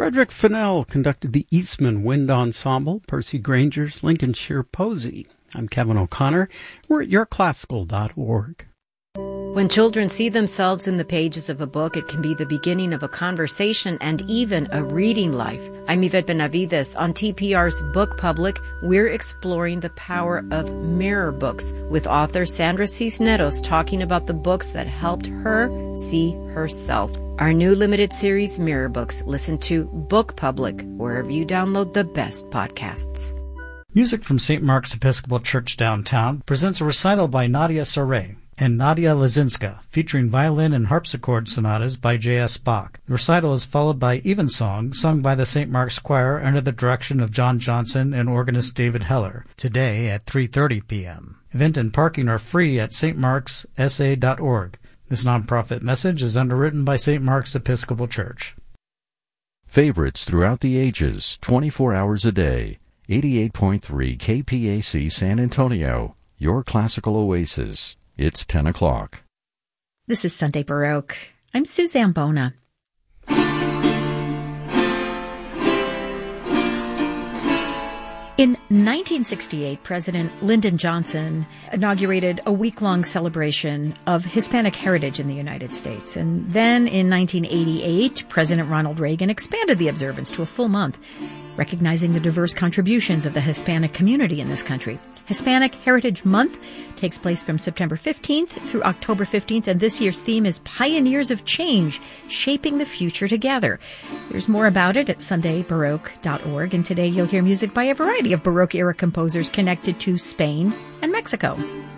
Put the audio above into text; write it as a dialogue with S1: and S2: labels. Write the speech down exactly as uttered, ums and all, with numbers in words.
S1: Frederick Fennell conducted the Eastman Wind Ensemble, Percy Granger's Lincolnshire Posy. I'm Kevin O'Connor. We're at your classical dot org.
S2: When children see themselves in the pages of a book, it can be the beginning of a conversation and even a reading life. I'm Yvette Benavides. On T P R's Book Public, we're exploring the power of mirror books with author Sandra Cisneros talking about the books that helped her see herself. Our new limited series, Mirror Books. Listen to Book Public wherever you download the best podcasts.
S3: Music from Saint Mark's Episcopal Church downtown presents a recital by Nadia Saray and Nadia Lazinska, featuring violin and harpsichord sonatas by J S Bach. The recital is followed by Evensong, sung by the Saint Mark's Choir under the direction of John Johnson and organist David Heller, today at three thirty p.m. Event and parking are free at st marks s a dot org. This nonprofit message is underwritten by Saint Mark's Episcopal Church.
S4: Favorites throughout the ages, twenty-four hours a day. eighty-eight point three K P A C San Antonio, your classical oasis. It's ten o'clock.
S5: This is Sunday Baroque. I'm Suzanne Bona. In nineteen sixty-eight, President Lyndon Johnson inaugurated a week-long celebration of Hispanic heritage in the United States. And then in nineteen eighty-eight, President Ronald Reagan expanded the observance to a full month, recognizing the diverse contributions of the Hispanic community in this country. Hispanic Heritage Month takes place from September fifteenth through October fifteenth, and this year's theme is Pioneers of Change, Shaping the Future Together. There's more about it at sunday baroque dot org, and today you'll hear music by a variety of Baroque-era composers connected to Spain and Mexico.